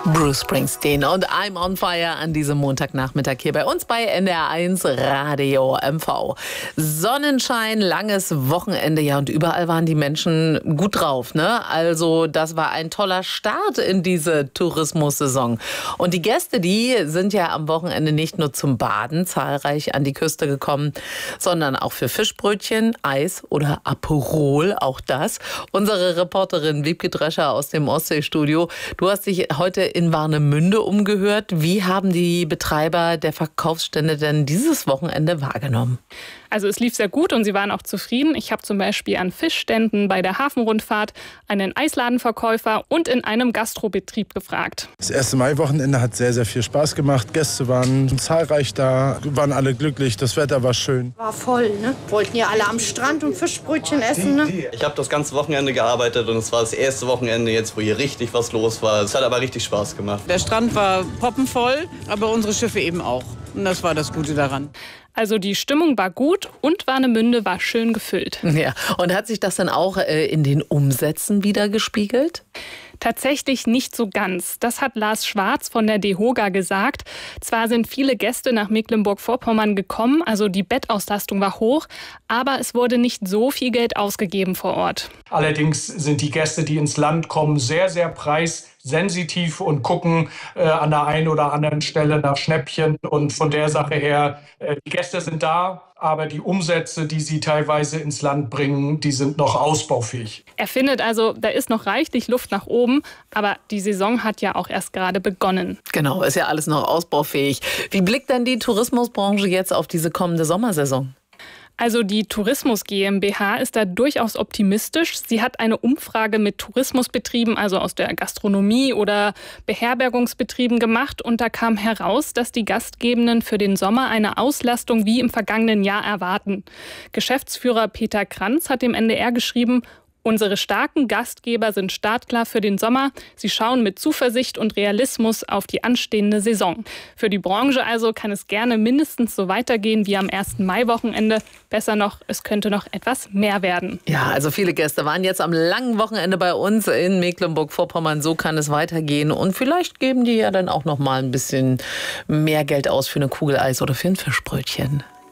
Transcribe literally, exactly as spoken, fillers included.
Bruce Springsteen und I'm on Fire an diesem Montagnachmittag hier bei uns bei N D R eins Radio M V. Sonnenschein, langes Wochenende, ja, und überall waren die Menschen gut drauf, ne? Also das war ein toller Start in diese Tourismussaison. Und die Gäste, die sind ja am Wochenende nicht nur zum Baden zahlreich an die Küste gekommen, sondern auch für Fischbrötchen, Eis oder Aperol, auch das. Unsere Reporterin Wiebke Drescher aus dem Ostseestudio, du hast dich heute in Warnemünde umgehört. Wie haben die Betreiber der Verkaufsstände denn dieses Wochenende wahrgenommen? Also es lief sehr gut und sie waren auch zufrieden. Ich habe zum Beispiel an Fischständen bei der Hafenrundfahrt einen Eisladenverkäufer und in einem Gastrobetrieb gefragt. Das erste Maiwochenende hat sehr, sehr viel Spaß gemacht. Gäste waren zahlreich da, waren alle glücklich, das Wetter war schön. War voll, ne? Wollten ja alle am Strand und Fischbrötchen essen, ne? Ich habe das ganze Wochenende gearbeitet und es war das erste Wochenende jetzt, wo hier richtig was los war. Es hat aber richtig Spaß gemacht. Der Strand war poppenvoll, aber unsere Schiffe eben auch. Und das war das Gute daran. Also die Stimmung war gut und Warnemünde war schön gefüllt. Ja, und hat sich das dann auch äh, in den Umsätzen widergespiegelt? Tatsächlich nicht so ganz. Das hat Lars Schwarz von der DEHOGA gesagt. Zwar sind viele Gäste nach Mecklenburg-Vorpommern gekommen, also die Bettauslastung war hoch, aber es wurde nicht so viel Geld ausgegeben vor Ort. Allerdings sind die Gäste, die ins Land kommen, sehr, sehr preissensitiv und gucken äh, an der einen oder anderen Stelle nach Schnäppchen. Und von der Sache her, äh, die Gäste sind da, aber die Umsätze, die sie teilweise ins Land bringen, die sind noch ausbaufähig. Er findet also, da ist noch reichlich Luft nach oben, aber die Saison hat ja auch erst gerade begonnen. Genau, ist ja alles noch ausbaufähig. Wie blickt denn die Tourismusbranche jetzt auf diese kommende Sommersaison? Also die Tourismus GmbH ist da durchaus optimistisch. Sie hat eine Umfrage mit Tourismusbetrieben, also aus der Gastronomie oder Beherbergungsbetrieben gemacht. Und da kam heraus, dass die Gastgebenden für den Sommer eine Auslastung wie im vergangenen Jahr erwarten. Geschäftsführer Peter Kranz hat dem N D R geschrieben: Unsere starken Gastgeber sind startklar für den Sommer. Sie schauen mit Zuversicht und Realismus auf die anstehende Saison. Für die Branche also kann es gerne mindestens so weitergehen wie am ersten Maiwochenende. Besser noch, es könnte noch etwas mehr werden. Ja, also viele Gäste waren jetzt am langen Wochenende bei uns in Mecklenburg-Vorpommern. So kann es weitergehen. Und vielleicht geben die ja dann auch noch mal ein bisschen mehr Geld aus für eine Kugel Eis oder für ein Fischbrötchen.